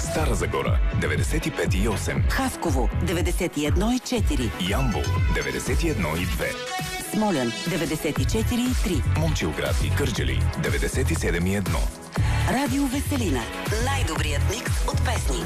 Стара Загора 95,8, Хасково 91,4, Ямбол 91,2, Смолян 94,3, Момчилград и Кърджали 97,1. Радио Веселина. Най-добрият микс от песни.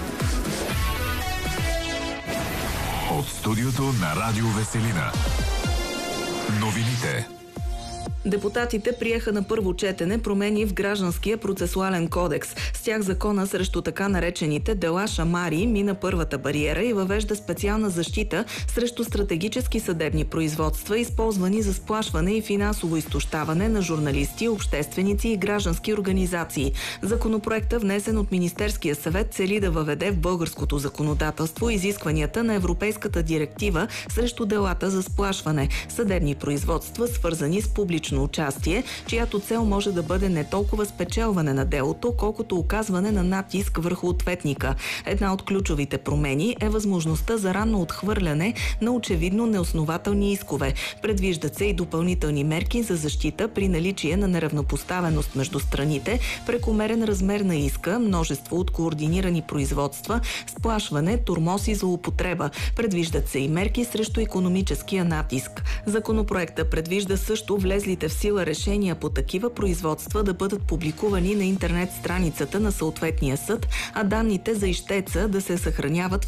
От студиото на Радио Веселина. Новините. Депутатите приеха на първо четене промени в Гражданския процесуален кодекс. С тях закона срещу така наречените дела шамари мина първата бариера и въвежда специална защита срещу стратегически съдебни производства, използвани за сплашване и финансово изтощаване на журналисти, общественици и граждански организации. Законопроектът, внесен от Министерския съвет, цели да въведе в българското законодателство изискванията на Европейската директива срещу делата за сплашване, съдебни производства, свързани с публично участие, чиято цел може да бъде не толкова спечелване на делото, колкото оказване на натиск върху ответника. Една от ключовите промени е възможността за ранно отхвърляне на очевидно неоснователни искове. Предвиждат се и допълнителни мерки за защита при наличие на неравнопоставеност между страните, прекомерен размер на иска, множество от координирани производства, сплашване, тормоз и злоупотреба. Предвиждат се и мерки срещу икономическия натиск. Законопроектът предвижда също влезлите в сила решения по такива производства да бъдат публикувани на интернет страницата на съответния съд, а данните за ищеца да се съхраняват